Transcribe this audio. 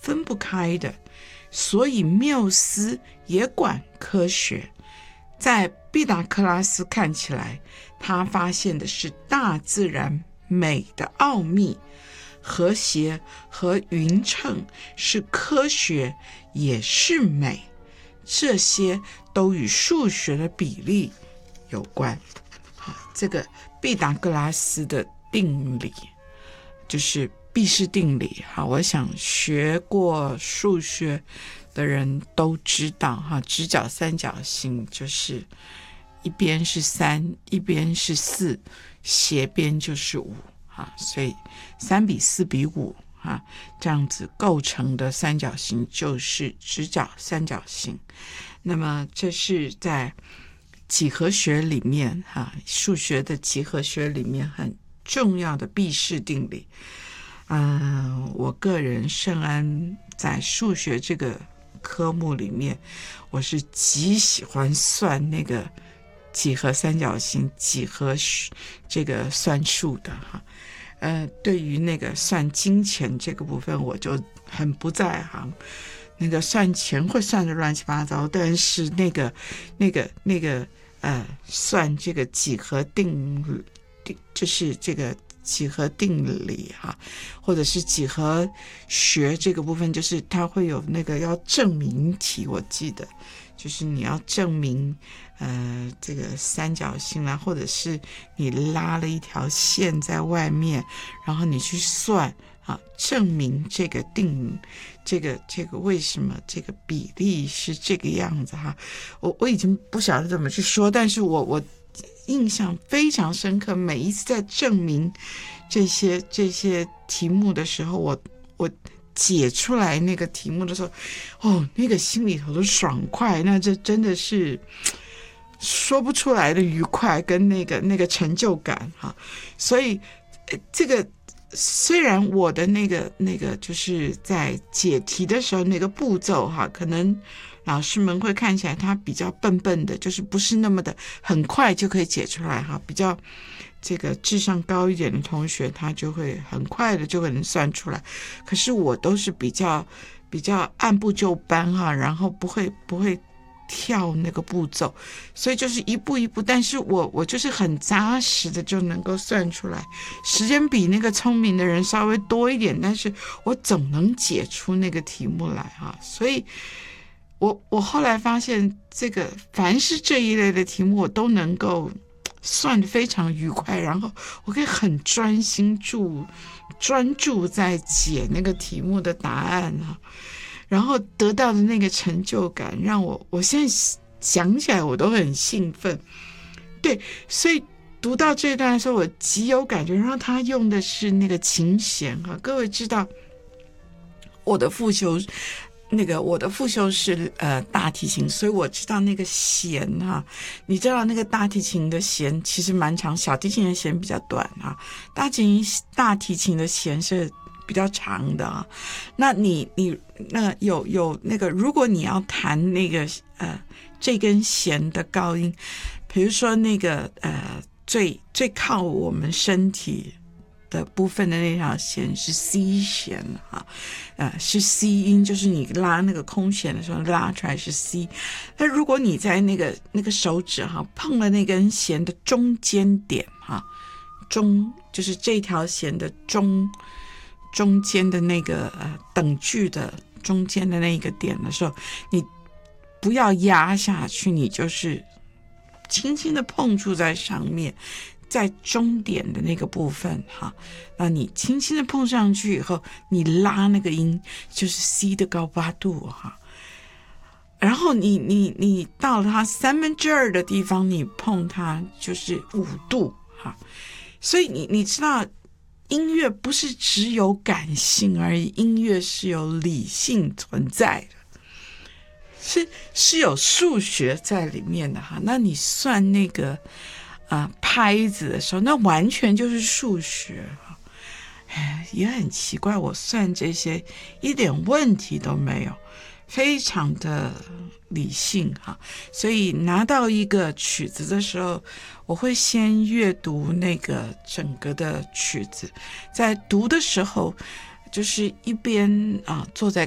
分不开的，所以缪斯也管科学。在毕达哥拉斯看起来，他发现的是大自然美的奥秘，和谐和匀称是科学，也是美，这些都与数学的比例有关。这个毕达哥拉斯的定理就是毕氏定理，我想学过数学的人都知道，直角三角形就是一边是3，一边是4，斜边就是5，所以3:4:5这样子构成的三角形就是直角三角形。那么这是在几何学里面数学的几何学里面很重要的毕氏定理。我个人圣安在数学这个科目里面，我是极喜欢算那个几何三角形、几何这个算术的对于那个算金钱这个部分我就很不在行，那个算钱会算得乱七八糟，但是那个算这个几何定就是这个几何定理或者是几何学这个部分，就是它会有那个要证明题，我记得就是你要证明这个三角形啦，或者是你拉了一条线在外面，然后你去算证明这个这个为什么这个比例是这个样子我已经不晓得怎么去说，但是我印象非常深刻，每一次在证明这些题目的时候，我解出来那个题目的时候，那个心里头的爽快，那这真的是说不出来的愉快跟那个成就感所以这个虽然我的那个就是在解题的时候那个步骤可能老师们会看起来他比较笨笨的，就是不是那么的很快就可以解出来比较这个智商高一点的同学他就会很快的就能算出来，可是我都是比较按部就班然后不会跳那个步骤，所以就是一步一步，但是我就是很扎实的就能够算出来，时间比那个聪明的人稍微多一点，但是我总能解出那个题目来所以我后来发现这个凡是这一类的题目我都能够算得非常愉快，然后我可以很专注在解那个题目的答案然后得到的那个成就感让我现在想起来我都很兴奋。对，所以读到这一段的时候我极有感觉，然后他用的是那个琴弦各位知道我的副修是大提琴，所以我知道那个弦你知道那个大提琴的弦其实蛮长，小提琴的弦比较短大提琴的弦是比较长的那你那有那个，如果你要弹那个这根弦的高音，比如说那个最靠我们身体的部分的那条弦是 C 弦是 C 音，就是你拉那个空弦的时候拉出来是 C。那如果你在那个手指碰了那根弦的中间点中就是这条弦的中间的那个等距的中间的那个点的时候，你不要压下去，你就是轻轻的碰触在上面，在中点的那个部分那你轻轻的碰上去以后，你拉那个音就是 C 的高八度然后你到了它2/3的地方，你碰它就是5度所以你知道音乐不是只有感性而已，音乐是有理性存在的，是有数学在里面的那你算那个拍子的时候，那完全就是数学也很奇怪，我算这些一点问题都没有，非常的理性所以拿到一个曲子的时候，我会先阅读那个整个的曲子，在读的时候就是一边坐在